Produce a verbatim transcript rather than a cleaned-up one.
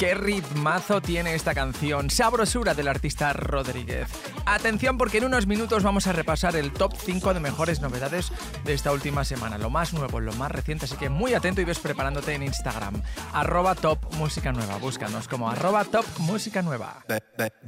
Qué ritmazo tiene esta canción, sabrosura del artista Rodríguez. Atención porque en unos minutos vamos a repasar el top cinco de mejores novedades de esta última semana, lo más nuevo, lo más reciente, así que muy atento y ves preparándote en Instagram, arroba top música nueva, búscanos como arroba top música nueva.